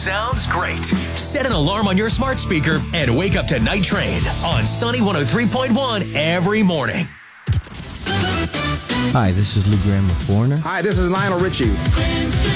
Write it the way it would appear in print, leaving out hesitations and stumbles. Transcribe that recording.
sounds great. Set an alarm on your smart speaker and wake up to Night Train on Sunny 103.1 every morning. Hi, this is Lou Graham of Foreigner. Hi, this is Lionel Richie.